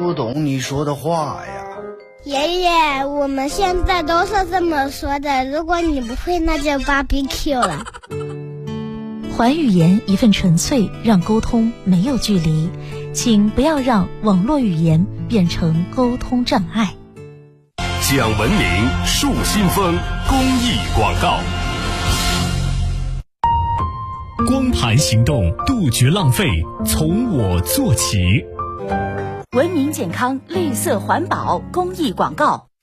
不懂你说的话呀。 爷爷，我们现在都是这么说的，如果你不会，那就 BBQ 了。 还语言一份纯粹，让沟通没有距离，请不要让网络语言变成沟通障碍。 讲文明树新风公益广告。光盘行动，杜绝浪费，从我做起。 文明健康，绿色环保公益广告。